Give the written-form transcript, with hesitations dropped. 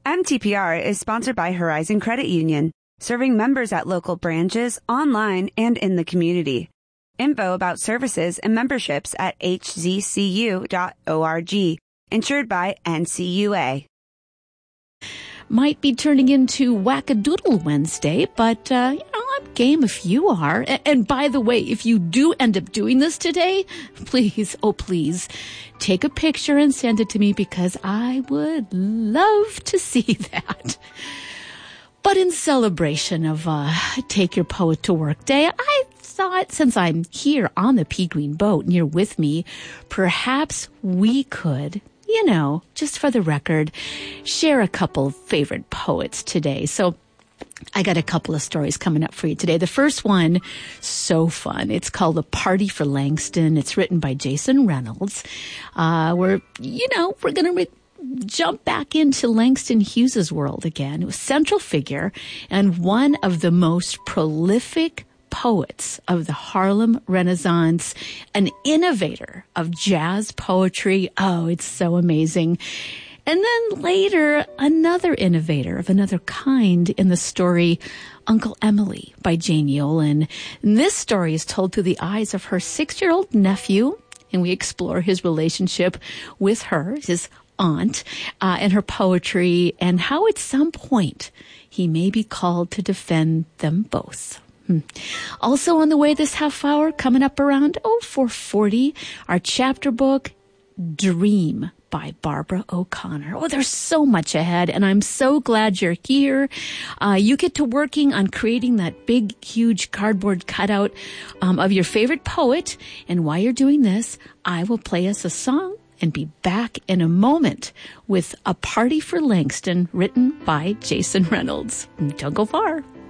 MTPR is sponsored by Horizon Credit Union, serving members at local branches, online, and in the community. Info about services and memberships at hzcu.org. Insured by NCUA. Might be turning into Wackadoodle Wednesday, but, I'm game if you are. And by the way, if you do end up doing this today, please, oh please, take a picture and send it to me because I would love to see that. But in celebration of Take Your Poet to Work Day, I thought since I'm here on the Pea Green Boat and you're with me, perhaps we could, just for the record, share a couple favorite poets today. So I got a couple of stories coming up for you today. The first one, so fun. It's called A Party for Langston. It's written by Jason Reynolds. We're going to jump back into Langston Hughes's world again. It was a central figure and one of the most prolific poets of the Harlem Renaissance, an innovator of jazz poetry. Oh, it's so amazing. And then later, another innovator of another kind in the story, Uncle Emily by Jane Yolen. And this story is told through the eyes of her 6-year-old nephew, and we explore his relationship with her, his aunt, and her poetry, and how at some point he may be called to defend them both. Also on the way this half hour, coming up around 4:40, our chapter book, Dream by Barbara O'Connor. Oh, there's so much ahead, and I'm so glad you're here. You get to working on creating that big, huge cardboard cutout of your favorite poet, and while you're doing this, I will play us a song and be back in a moment with A Party for Langston, written by Jason Reynolds. Don't go far.